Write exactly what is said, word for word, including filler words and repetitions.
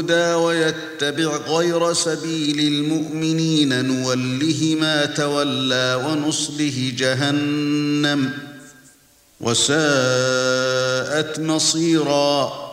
ويتبع غير سبيل المؤمنين نوله ما تولى ونصله جهنم وساءت مصيرا